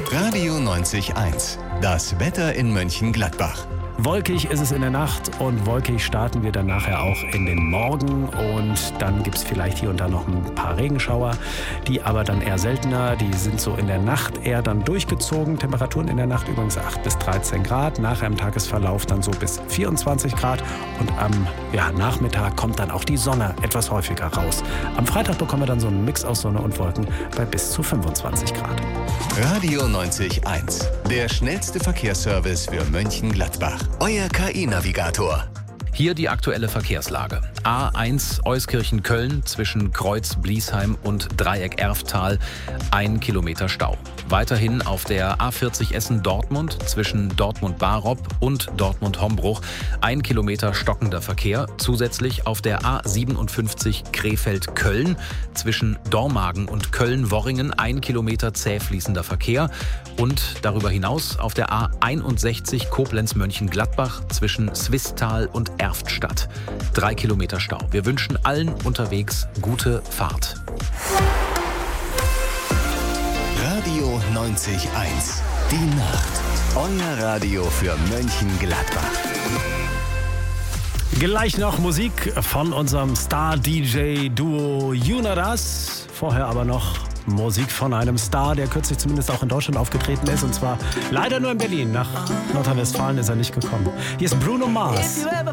Radio 90.1. Das Wetter in Mönchengladbach. Wolkig ist es in der Nacht und wolkig starten wir dann nachher auch in den Morgen und dann gibt es vielleicht hier und da noch ein paar Regenschauer, die aber dann eher seltener, die sind so in der Nacht eher dann durchgezogen. Temperaturen in der Nacht übrigens 8 bis 13 Grad, nachher im Tagesverlauf dann so bis 24 Grad und am Nachmittag kommt dann auch die Sonne etwas häufiger raus. Am Freitag bekommen wir dann so einen Mix aus Sonne und Wolken bei bis zu 25 Grad. Radio 90.1. Der schnellste Verkehrsservice für Mönchengladbach. Euer KI-Navigator. Hier die aktuelle Verkehrslage. A1 Euskirchen-Köln zwischen Kreuz Bliesheim und Dreieck Erftal 1 Kilometer Stau. Weiterhin auf der A40 Essen-Dortmund zwischen Dortmund-Barop und Dortmund-Hombruch 1 Kilometer stockender Verkehr. Zusätzlich auf der A57 Krefeld-Köln zwischen Dormagen und Köln-Worringen 1 Kilometer zäh fließender Verkehr. Und darüber hinaus auf der A61 Koblenz-Mönchengladbach zwischen Swisttal und Erftstadt 3 Kilometer Stau. Wir wünschen allen unterwegs gute Fahrt. Radio 90.1. Die Nacht. Euer Radio für Mönchengladbach. Gleich noch Musik von unserem Star-DJ-Duo Junadas. Vorher aber noch Musik von einem Star, der kürzlich zumindest auch in Deutschland aufgetreten ist. Und zwar leider nur in Berlin. Nach Nordrhein-Westfalen ist er nicht gekommen. Hier ist Bruno Mars.